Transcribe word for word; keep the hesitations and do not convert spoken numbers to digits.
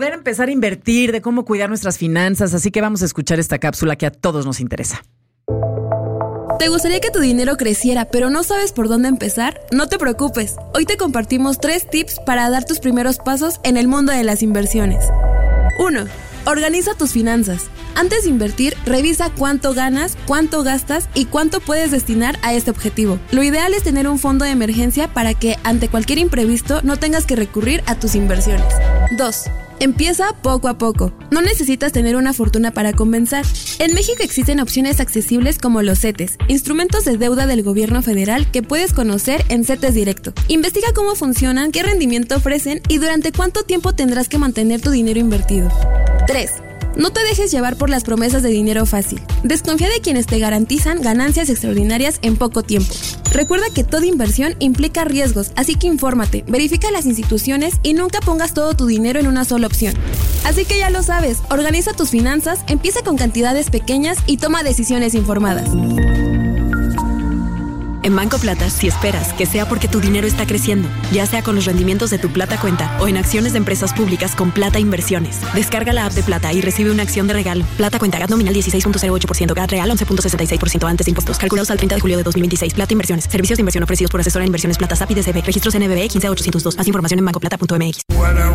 Poder empezar a invertir, de cómo cuidar nuestras finanzas, así que vamos a escuchar esta cápsula que a todos nos interesa. ¿Te gustaría que tu dinero creciera, pero no sabes por dónde empezar? No te preocupes. Hoy te compartimos tres tips para dar tus primeros pasos en el mundo de las inversiones. uno. Organiza tus finanzas. Antes de invertir, revisa cuánto ganas, cuánto gastas y cuánto puedes destinar a este objetivo. Lo ideal es tener un fondo de emergencia para que, ante cualquier imprevisto, no tengas que recurrir a tus inversiones. dos. Empieza poco a poco. No necesitas tener una fortuna para comenzar. En México existen opciones accesibles como los CETES, instrumentos de deuda del gobierno federal que puedes conocer en CETES Directo. Investiga cómo funcionan, qué rendimiento ofrecen y durante cuánto tiempo tendrás que mantener tu dinero invertido. tres. No te dejes llevar por las promesas de dinero fácil. Desconfía de quienes te garantizan ganancias extraordinarias en poco tiempo. Recuerda que toda inversión implica riesgos, así que infórmate, verifica las instituciones y nunca pongas todo tu dinero en una sola opción. Así que ya lo sabes, organiza tus finanzas, empieza con cantidades pequeñas y toma decisiones informadas. En Banco Plata, si esperas que sea porque tu dinero está creciendo, ya sea con los rendimientos de tu Plata Cuenta o en acciones de empresas públicas con Plata Inversiones. Descarga la app de Plata y recibe una acción de regalo. Plata Cuenta, G A T nominal dieciséis punto cero ocho por ciento, G A T real once punto sesenta y seis por ciento antes de impuestos. Calculados al treinta de julio de dos mil veintiséis. Plata Inversiones. Servicios de inversión ofrecidos por Asesora en Inversiones Plata S A P y D C B. Registros N B B quince mil ochocientos dos. Más información en banco plata punto m x.